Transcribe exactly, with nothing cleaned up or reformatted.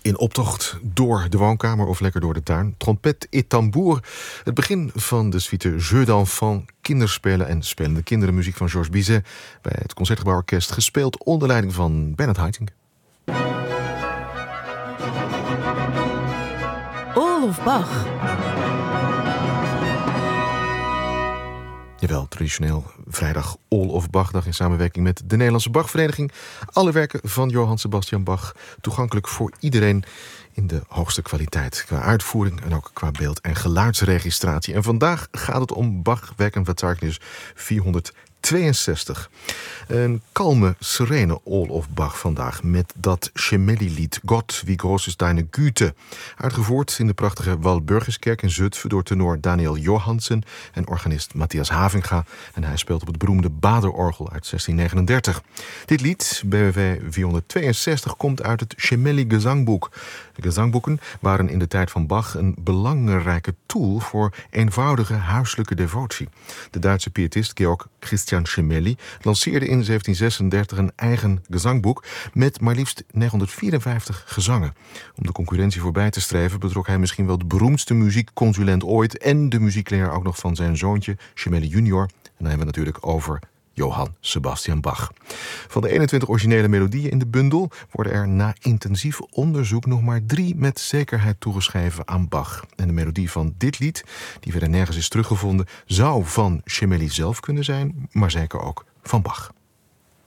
In optocht door de woonkamer of lekker door de tuin. Trompet et tambour. Het begin van de suite Jeux d'enfants, kinderspelen en spelende kinderen. Muziek van Georges Bizet bij het Concertgebouworkest. Gespeeld onder leiding van Bernard Haitink. All of Bach. Jawel, traditioneel vrijdag All of Bach-dag in samenwerking met de Nederlandse Bachvereniging. Alle werken van Johann Sebastian Bach toegankelijk voor iedereen in de hoogste kwaliteit. Qua uitvoering en ook qua beeld- en geluidsregistratie. En vandaag gaat het om Bach Werkenverzeichnis vierhonderdtweeënzestig. Een kalme, serene All of Bach vandaag met dat Gemelli-lied Gott, wie groß ist deine Güte. Uitgevoerd in de prachtige Walburgiskerk in Zutphen door tenor Daniel Johansen en organist Matthias Havinga. En hij speelt op het beroemde Baderorgel uit zestien negenendertig. Dit lied, B W V vierhonderdtweeënzestig, komt uit het Gemelli Gezangboek. De gezangboeken waren in de tijd van Bach een belangrijke tool voor eenvoudige huiselijke devotie. De Duitse pietist Georg Christian Gemelli lanceerde in zeventien zesendertig een eigen gezangboek met maar liefst negenhonderdvierenvijftig gezangen. Om de concurrentie voorbij te streven betrok hij misschien wel de beroemdste muziekconsulent ooit en de muziekleraar ook nog van zijn zoontje Gemelli junior. En dan hebben we het natuurlijk over Johann Sebastian Bach. Van de eenentwintig originele melodieën in de bundel worden er na intensief onderzoek nog maar drie met zekerheid toegeschreven aan Bach. En de melodie van dit lied, die verder nergens is teruggevonden, zou van Gemelli zelf kunnen zijn, maar zeker ook van Bach.